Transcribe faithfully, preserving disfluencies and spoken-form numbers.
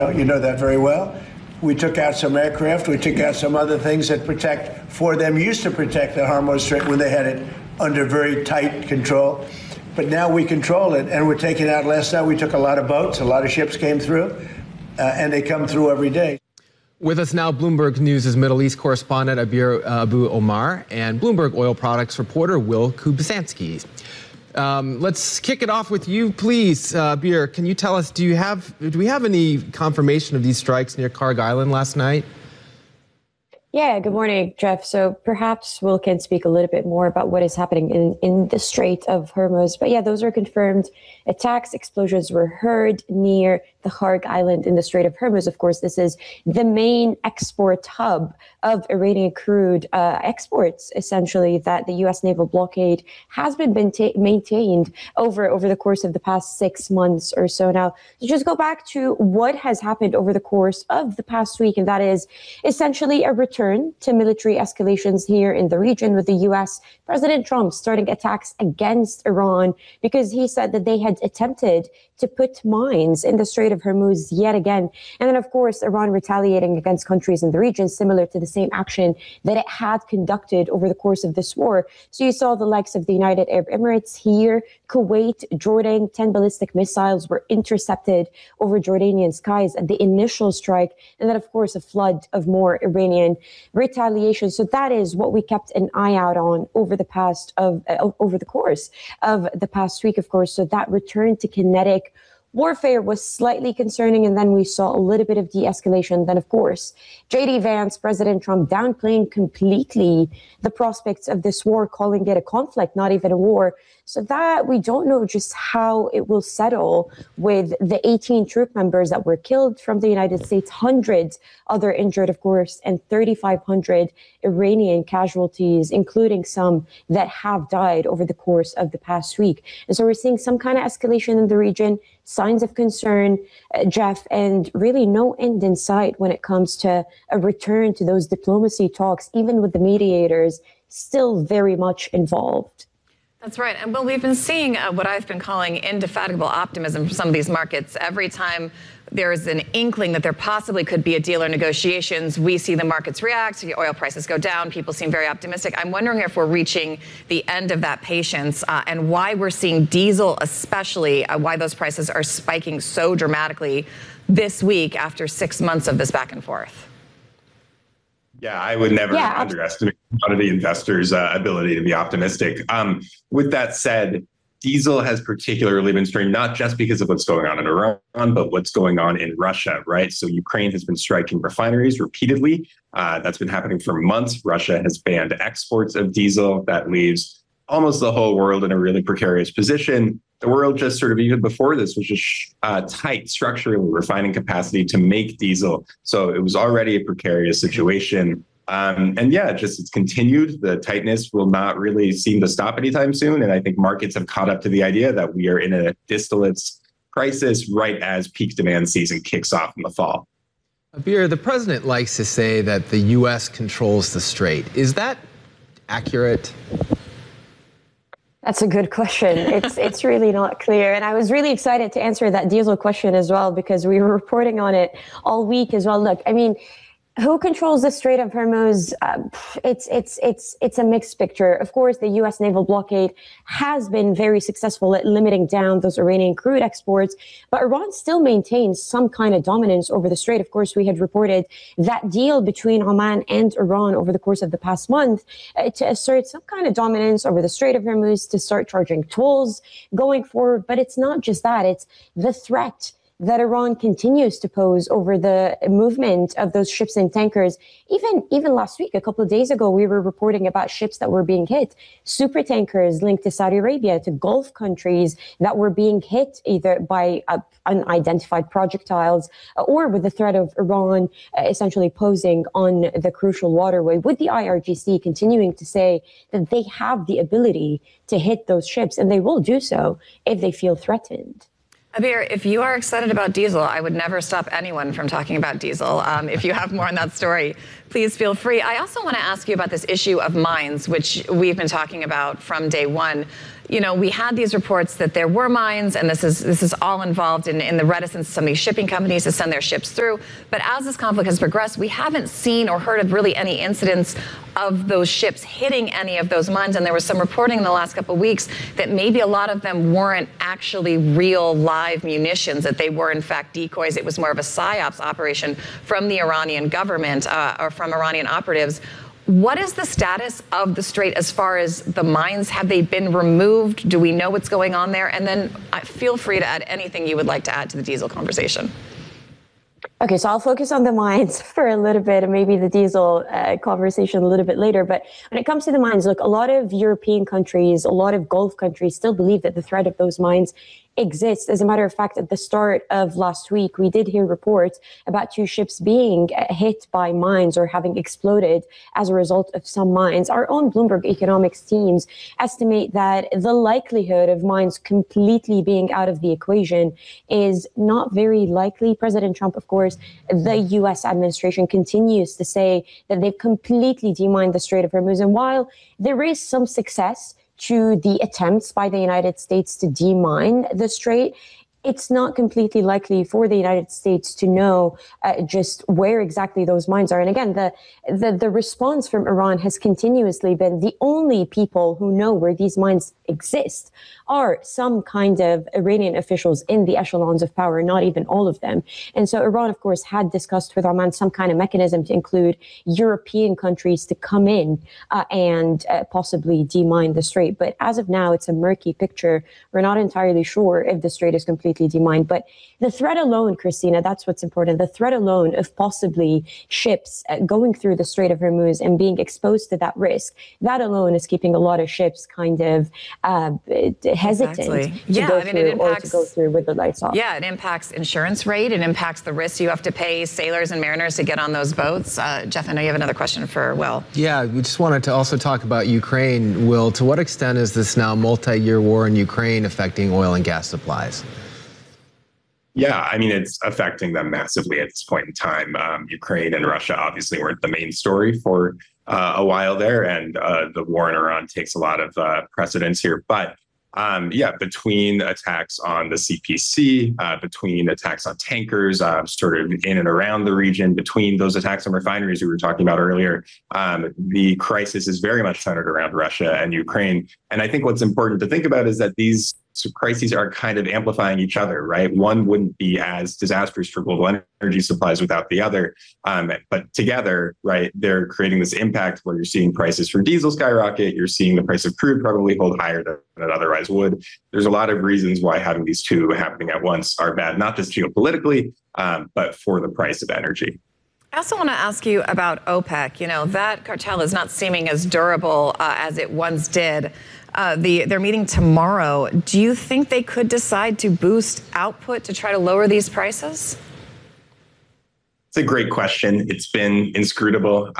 You know that very well. We took out some aircraft. We took out some other things that protect, for them, used to protect the Hormuz Strait when they had it under very tight control. But now we control it, and we're taking out. Last night we took a lot of boats. A lot of ships came through, uh, and they come through every day. With us now, Bloomberg News' Middle East correspondent Abir Abu Omar and Bloomberg Oil Products reporter Will Kubzansky. Um, let's kick it off with you, please, uh, Abir. Can you tell us, do you have, do we have any confirmation of these strikes near Kharg Island last night? Yeah, good morning, Jeff. So perhaps Will can speak a little bit more about what is happening in, in the Strait of Hormuz. But yeah, those are confirmed attacks. Explosions were heard near the Kharg Island in the Strait of Hormuz. Of course, this is the main export hub of Iranian crude uh, exports, essentially, that the U S naval blockade has been mainta- maintained over, over the course of the past six months or so now. So just go back to what has happened over the course of the past week, and that is essentially a return to military escalations here in the region, with the U S President Trump starting attacks against Iran because he said that they had attempted to put mines in the Strait of Hormuz yet again. And then, of course, Iran retaliating against countries in the region, similar to the same action that it had conducted over the course of this war. So you saw the likes of the United Arab Emirates here, Kuwait, Jordan. ten ballistic missiles were intercepted over Jordanian skies at the initial strike. And then, of course, a flood of more Iranian retaliation. So that is what we kept an eye out on over the past of uh, over the course of the past week, of course. So that return to kinetic warfare was slightly concerning, and then we saw a little bit of de-escalation. Then, of course, J D Vance, President Trump, downplaying completely the prospects of this war, calling it a conflict, not even a war. So that we don't know just how it will settle with the eighteen troop members that were killed from the United States, hundreds other injured, of course, and thirty-five hundred Iranian casualties, including some that have died over the course of the past week. And so we're seeing some kind of escalation in the region, signs of concern, uh, Jeff, and really no end in sight when it comes to a return to those diplomacy talks, even with the mediators still very much involved. That's right. And well, we've been seeing uh, what I've been calling indefatigable optimism from some of these markets. Every time there's an inkling that there possibly could be a deal or negotiations, we see the markets react, so oil prices go down, people seem very optimistic. I'm wondering if we're reaching the end of that patience uh, and why we're seeing diesel especially, uh, why those prices are spiking so dramatically this week after six months of this back and forth. Yeah, I would never yeah. underestimate commodity investors' uh, ability to be optimistic. Um, with that said, diesel has particularly been strained, not just because of what's going on in Iran, but what's going on in Russia, right? So Ukraine has been striking refineries repeatedly. Uh, that's been happening for months. Russia has banned exports of diesel. That leaves almost the whole world in a really precarious position. The world just sort of, even before this, was just uh, tight structurally refining capacity to make diesel. So it was already a precarious situation. Um, and yeah, just it's continued. The tightness will not really seem to stop anytime soon. And I think markets have caught up to the idea that we are in a distillates crisis right as peak demand season kicks off in the fall. Abir, the president likes to say that the U S controls the strait. Is that accurate? That's a good question. It's it's really not clear. And I was really excited to answer that diesel question as well, because we were reporting on it all week as well. Look, I mean, who controls the Strait of Hormuz? Uh, it's it's it's it's a mixed picture. Of course, the U S naval blockade has been very successful at limiting down those Iranian crude exports, but Iran still maintains some kind of dominance over the strait. Of course, we had reported that deal between Oman and Iran over the course of the past month uh, to assert some kind of dominance over the Strait of Hormuz, to start charging tolls going forward. But it's not just that; it's the threat that Iran continues to pose over the movement of those ships and tankers. Even even last week, a couple of days ago, we were reporting about ships that were being hit, super tankers linked to Saudi Arabia, to Gulf countries that were being hit either by uh, unidentified projectiles or with the threat of Iran uh, essentially posing on the crucial waterway, with the I R G C continuing to say that they have the ability to hit those ships, and they will do so if they feel threatened. Abir, if you are excited about diesel, I would never stop anyone from talking about diesel. Um, if you have more on that story, please feel free. I also want to ask you about this issue of mines, which we've been talking about from day one. you know, we had these reports that there were mines, and this is this is all involved in, in the reticence of some of these shipping companies to send their ships through. But as this conflict has progressed, we haven't seen or heard of really any incidents of those ships hitting any of those mines. And there was some reporting in the last couple of weeks that maybe a lot of them weren't actually real live munitions, that they were in fact decoys. It was more of a psyops operation from the Iranian government uh, or from Iranian operatives. What is the status of the Strait as far as the mines? Have they been removed? Do we know what's going on there? And then uh, feel free to add anything you would like to add to the diesel conversation. Okay, so I'll focus on the mines for a little bit and maybe the diesel uh, conversation a little bit later. But when it comes to the mines, look, a lot of European countries, a lot of Gulf countries still believe that the threat of those mines exists. As a matter of fact, at the start of last week, we did hear reports about two ships being hit by mines or having exploded as a result of some mines. Our own Bloomberg economics teams estimate that the likelihood of mines completely being out of the equation is not very likely. President Trump, of course, the U S administration continues to say that they've completely demined the Strait of Hormuz. And while there is some success to the attempts by the United States to demine the Strait, it's not completely likely for the United States to know uh, just where exactly those mines are. And again, the, the the response from Iran has continuously been the only people who know where these mines exist are some kind of Iranian officials in the echelons of power, not even all of them. And so Iran, of course, had discussed with Oman some kind of mechanism to include European countries to come in uh, and uh, possibly demine the Strait. But as of now, it's a murky picture. We're not entirely sure if the Strait is completely demined. But the threat alone, Christina, that's what's important. The threat alone of possibly ships uh, going through the Strait of Hormuz and being exposed to that risk, that alone is keeping a lot of ships kind of uh, hesitant exactly. to yeah, go I mean, through it impacts, or to go through with the lights off. Yeah, it impacts insurance rate. It impacts the risk you have to pay sailors and mariners to get on those boats. Uh, Jeff, I know you have another question for Will. Yeah, we just wanted to also talk about Ukraine. Will, to what extent is this now multi-year war in Ukraine affecting oil and gas supplies? Yeah, I mean, it's affecting them massively at this point in time. Um, Ukraine and Russia obviously weren't the main story for uh, a while there, and uh, the war in Iran takes a lot of uh, precedence here. But um, yeah, between attacks on the C P C, uh, between attacks on tankers, uh, sort of in and around the region, between those attacks on refineries we were talking about earlier, um, the crisis is very much centered around Russia and Ukraine. And I think what's important to think about is that these So crises are kind of amplifying each other, right? One wouldn't be as disastrous for global energy supplies without the other. Um, but together, right, they're creating this impact where you're seeing prices for diesel skyrocket. You're seeing the price of crude probably hold higher than it otherwise would. There's a lot of reasons why having these two happening at once are bad, not just geopolitically, um, but for the price of energy. I also want to ask you about OPEC. You know, that cartel is not seeming as durable uh, as it once did. Uh, the, they're meeting tomorrow. Do you think they could decide to boost output to try to lower these prices? It's a great question. It's been inscrutable.